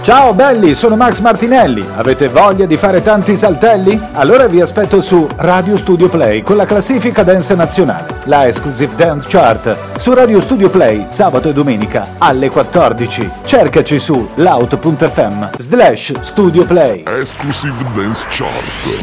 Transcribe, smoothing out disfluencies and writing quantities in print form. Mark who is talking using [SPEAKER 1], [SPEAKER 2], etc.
[SPEAKER 1] Ciao belli, sono Max Martinelli. Avete voglia di fare tanti saltelli? Allora vi aspetto su Radio Studio Play con la classifica dance nazionale, la Exclusive Dance Chart, su Radio Studio Play sabato e domenica alle 14. Cercaci su loud.fm/Studio Play.
[SPEAKER 2] Exclusive Dance Chart.